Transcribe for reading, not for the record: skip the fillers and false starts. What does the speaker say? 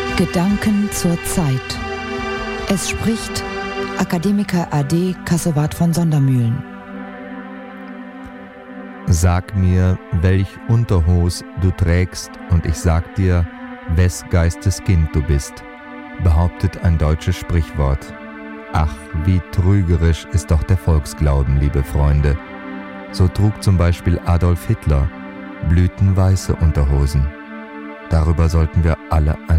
Gedanken zur Zeit. Es spricht Akademiker AD Kassowat von Sondermühlen. Sag mir, welch Unterhos du trägst, und ich sag dir, wes Geistes Kind du bist, behauptet ein deutsches Sprichwort. Ach, wie trügerisch ist doch der Volksglauben, liebe Freunde. So trug zum Beispiel Adolf Hitler blütenweiße Unterhosen. Darüber sollten wir alle ein